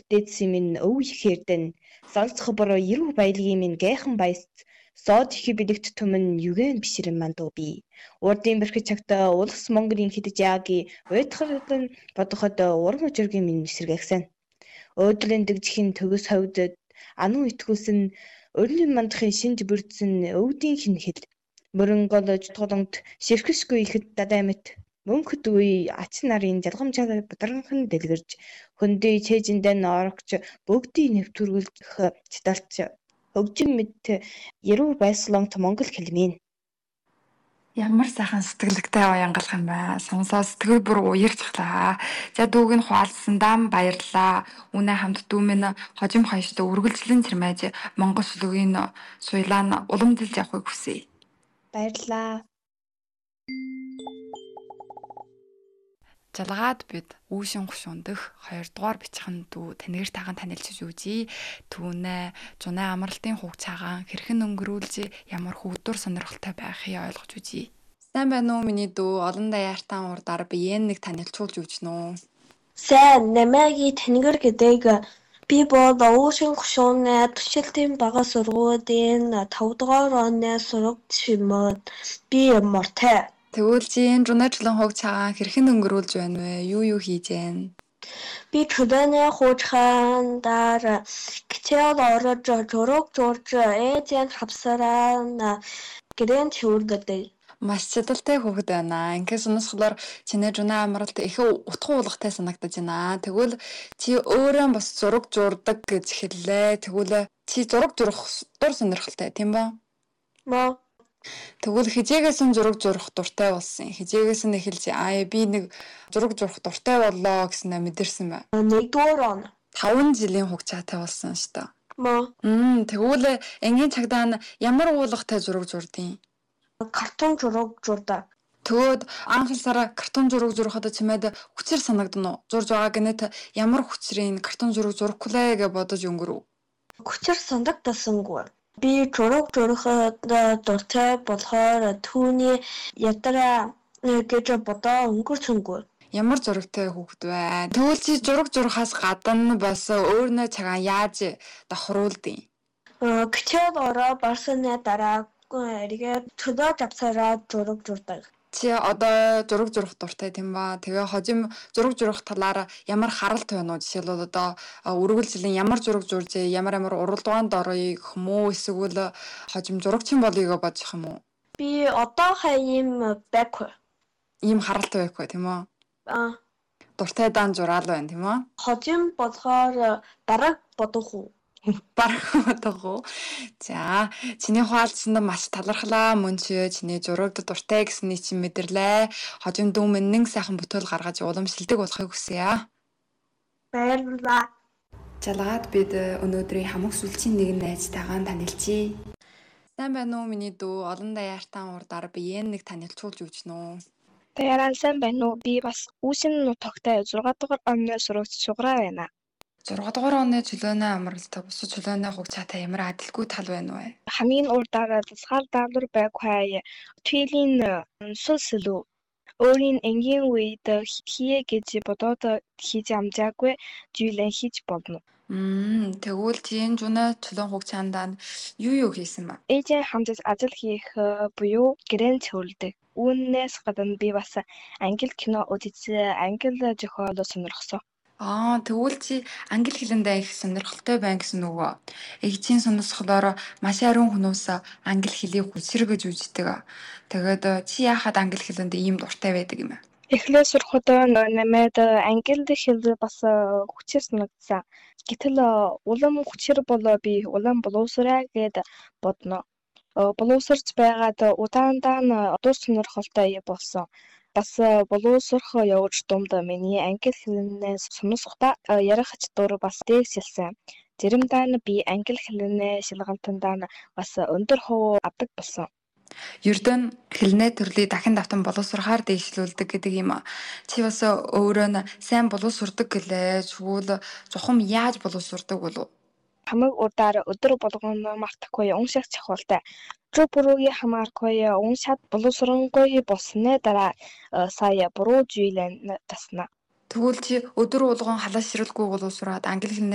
дээдсэн минь өв ихэrdэн солцох бороо ерүү баялгийн минь гайхан баяс сод их бэлэгт түмэн югэн бишрэн мандуу би урдын бэрхэж цагта улс Монголын хидэж яаги уйтхардан бодоход урам жиргийн минь эсэргэгсэн өөдрийн дэгжихийн төгс ховдод ануу итгүүлсэн өрнөн мандахын шинж бүрдсэн өвдийн хинхэл мөрөн гол жутгоолонд ширхэшгүй ихэд дадаймт мөнхөд үе ач нарын жалгамжаар бадранхан дэлгэрж хөндөй чэжиндэн орогч бүгдийг нэвтрүүлэх читалч хөгжим мэд ерүү байслонт монгол хэлмийн Ямар сайхан сэтгэлэгтэй уянгалах юм бэ. Сонсоод сэтгэл бүр уярчихлаа. За дүүг нь хуалсан дам баярлаа. Үнэ хамт дүү минь хожим хаяштай үргэлжлэн чирмэж Монгол сүлгийн суйлаа нь уламжилж явахыг хүсье. Баярлаа. Жалгаад бид үүшин гушуун дэх 2 дугаар бичгэн дүү танигэр таган танилцж үзье. Түүнэ зунай амралтын хуг цагаан хэрхэн өнгөрүүлж ямар хөвдөр сонирхолтой байхыг ойлгож үзье. Сайн байна уу миний дүү? Олон даяартан урдаар биеэн нэг танилцуулж үзнэ үү? Сайн намайг танигэр гэдэг би бол үүшин гушууны төшөлтийн бага сургуулийн 5 дугаар оны сурагч юм. Би мортай. Тэгвэл чи энэ жунаа чулуун хуг цагаан хэрхэн өнгөрүүлж байна вэ? Юу хийж байна? Би чулууны хуг цагаандаар хичээл орож зураг зурж ээжийн хавсараа гэрээнд хөвөрдөг. Маш чадaltaй хүүхэд байна. Ингээд сонсохлоор чиний жунаа амралт их утга уулгатай санагдаж байна. Тэгвэл чи өөрөө бас зураг зурдаг гэж хэллээ. Тэгвэл чи зураг зурах дур сонирхолтой тийм ба? Мо. Тэгвэл хизээгээс нь зураг зурах дуртай болсон. Хизээгээс нь эхэлж би нэг зураг зурах дуртай боллоо гэснээр мэдэрсэн бай. 1-р он. 5 жилийн хугацаатай болсон шүү дээ. Мо. Тэгвэл энгийн цагдаа нь ямар уулгатай зураг зурдیں۔ Картон зураг зурдаг. Тэгвэл анхлаараа картон зураг зурхад чимээд хүчээр санагдана уу? Зурж байгаа гэнэт ямар хүчрийн картон зураг зурхгүй лээ гэж бодож өнгөрөв. Хүчээр санагдсангүй. Би зураг зурхад дуртай болохоор түүний ядраа гэж бодоо өнгөрсөнгүй. Ямар зурагтай хүүхэд вэ? Тэгвэл чи зураг зурхаас гадна бас өөрнөө цагаан яаж давхруулдیں۔ Хичээл ороо барсны дараа эргээд чулуу завсараа зураг зурдаг. Чи одоо зураг зурах дуртай тийм ба. Тэгээ хожим зураг зурах талаар ямар харалт байна уу? Жишээлбэл одоо үргэлжлэн ямар зураг зурж, ямар уралдаанд орё гэх юм уу? Эсвэл хожим зурагчин болъё гэж бодчих юм уу? Би одоохоо ийм байхгүй. Ийм харалт байхгүй тийм үү? Дуртай дан зураал байна тийм үү? Хожим болохоор дараг бодох уу? Барах бодох уу? За, чиний хуалцсанд маш талархлаа. Мөн чи чиний зурагд дуртай гэсний чинь мэдэрлээ. Хожим дүү минь нэг сайхан бүтээл гаргаж уламжлалдаг болохыг хүсье. Баярлалаа. Жалгаад бид өнөөдрийн хамаг сүлжийн нэгэн найзтайгаа танилцъя. Сайн байна уу миний дүү? Олон даяартан урдаар биеэн нэг танилцуулж үзнэ үү? Даяараа сайн байна уу? Би бас үүшин нутагтай 6 дугаар оны сурагч Шуграа байна. 6 дугаар оны чөлөөний амралт бусад чөлөөний хуг цаатай ямар адилгүй тал байна вэ? Хамгийн урдаар засгаар даалгавар байхгүй твилийн сүлсэлүү өөрийн энгийн үед хие гэж бодоод хийж амжаагүй зүйлээ хийж болно. Тэгвэл тийм жунаа чулуун хуг цаандаа юу хийсэн бэ? Ээжээ хамтд ажил хийх буюу гэрээнд цэвэрлэдэг. Үүнээс гадна би бас англи кино үзэж англи зохиол сонирхсон. Тэгвэл чи англи хэлэндээ их сонирхолтой байна гэсэн үгөө. Эгчийн сонсохлоор маш ариун хүмүүс англи хэлийг хүчрэг гэж үздэг. Тэгээд чи яахад англи хэлэнд ийм дуртай байдаг юм бэ? Эхлээд сурахад намайг англи хэл бас хүчээр санагдсан. Гэтэл улам хүчээр болоо би улам боловсраа гэд бодно. Боловсрч байгаад удаандаа дуу сонирхолтой болсон. Бас боловсрох явж дунд миний англи хэлнээс сонсохдоо ярих чадвар бас дээшилсэн. Заримдаа би англи хэлний шалгалтандаа бас өндөр хувь авдаг болсон. Ердөө хэлний төрлийг дахин давтан боловсрохоор дэвшлүүлдэг гэдэг юм. Чи бас өөрөө нь сайн боловсрдог гэлээ. Тэгвэл зөвхөн яаж боловсрдог болов? Хамаг удаар өдөр болгоно мартахгүй унших чухалтай. Өдөр бүрийн хамаарахгүй уншаад боловсронгуй болсны дараа сая буруу зүйлэн таснаа. Тэгвэл чи өдөр болгон халааш ширэлгүй боловсроод англи хэлний